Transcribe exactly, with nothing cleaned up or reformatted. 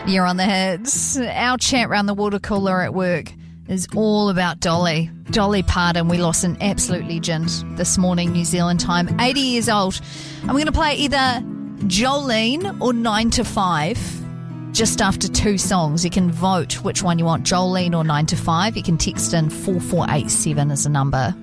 You're on the hits. Our chat round the water cooler at work is all about Dolly. Dolly Parton. We lost an absolute legend this morning, New Zealand time. eighty years old. And we're going to play either Jolene or nine to five just after two songs. You can vote which one you want, Jolene or nine to five. You can text in four four eight seven as a number.